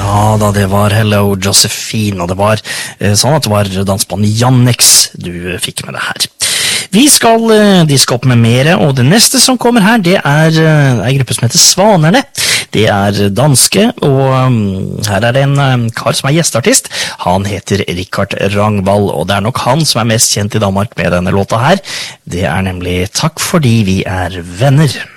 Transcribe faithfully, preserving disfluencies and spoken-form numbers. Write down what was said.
Ja da, det var Hello Josephine, og det var eh, sånn at det var dansband Jannex du eh, fikk med det her. Vi skal eh, diske opp med mere, og det neste som kommer her, det er eh, en gruppe som heter Svanerne. Det er danske, og um, her er det en um, kar som er gjestartist. Han heter Richard Rangvald, og det er nok han som er mest kjent i Danmark med denne låta her. Det er nemlig Takk fordi vi er venner.